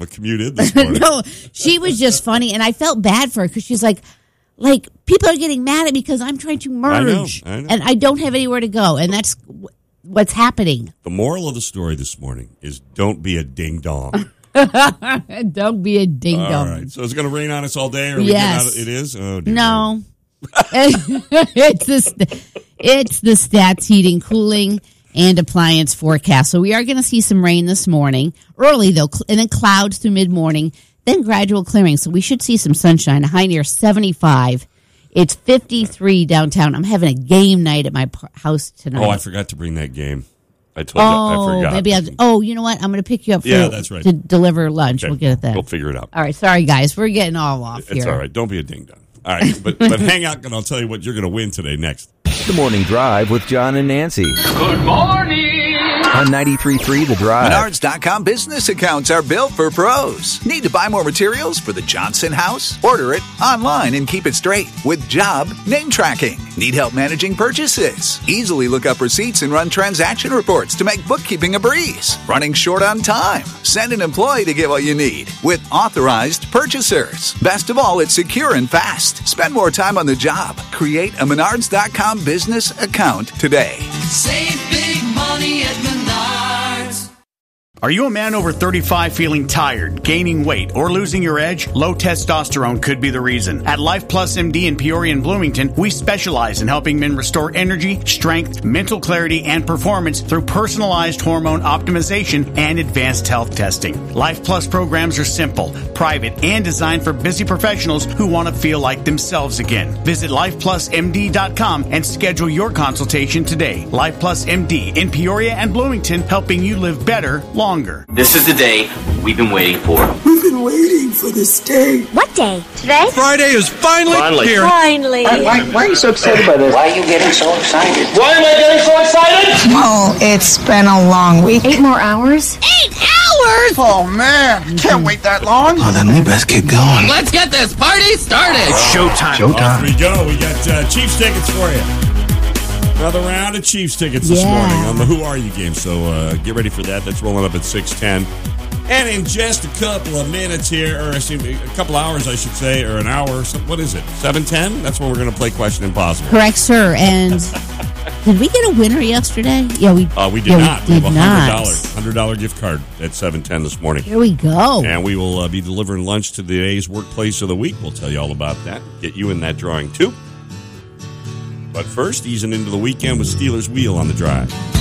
a commute in this morning. No, she was just funny, and I felt bad for her because she's like, people are getting mad at me because I'm trying to merge, I know. and I don't have anywhere to go, and that's what's happening. The moral of the story this morning is don't be a ding-dong. Don't be a ding-dong. All right, so it's going to rain on us all day? Or yes. It is? Oh, dear. No. It's the Stats Heating, Cooling, and Appliance forecast. So we are going to see some rain this morning, early though, and then clouds through mid-morning, then gradual clearing. So we should see some sunshine, a high near 75. It's 53 downtown. I'm having a game night at my house tonight. Oh, I forgot to bring that game. I told you I forgot. Maybe you know what? I'm going to pick you up that's right. to deliver lunch. Okay. We'll get it then. We'll figure it out. All right. Sorry, guys. We're getting all off here. It's all right. Don't be a ding-dong. All right, but hang out, and I'll tell you what you're going to win today next. The Morning Drive with John and Nancy. Good morning. On 93.3 The Drive. Menards.com business accounts are built for pros. Need to buy more materials for the Johnson house? Order it online and keep it straight with Job Name Tracking. Need help managing purchases? Easily look up receipts and run transaction reports to make bookkeeping a breeze. Running short on time? Send an employee to get what you need with authorized purchasers. Best of all, it's secure and fast. Spend more time on the job. Create a Menards.com business account today. Save big money at Menards. Are you a man over 35 feeling tired, gaining weight, or losing your edge? Low testosterone could be the reason. At Life Plus MD in Peoria and Bloomington, we specialize in helping men restore energy, strength, mental clarity, and performance through personalized hormone optimization and advanced health testing. Life Plus programs are simple, private, and designed for busy professionals who want to feel like themselves again. Visit LifePlusMD.com and schedule your consultation today. Life Plus MD in Peoria and Bloomington, helping you live better, longer. This is the day we've been waiting for. We've been waiting for this day. What day? Today? Friday is finally here. Finally. Why are you so excited by this? Why are you getting so excited? Why am I getting so excited? Well, it's been a long week. 8 more hours? 8 hours? Oh, man. Can't wait that long. Oh, then we best get going. Let's get this party started. It's showtime. Off we go. We got Chiefs tickets for you. Another round of Chiefs tickets this morning on the Who Are You game. So get ready for that. That's rolling up at 6:10. And in just a couple of minutes here, or a couple hours, I should say, or an hour. What is it? 7:10? That's when we're going to play Question Impossible. Correct, sir. And did we get a winner yesterday? Yeah, we did not. We have a $100 gift card at 7:10 this morning. Here we go. And we will be delivering lunch to today's Workplace of the Week. We'll tell you all about that. Get you in that drawing, too. But first, easing into the weekend with Steelers Wheel on the Drive.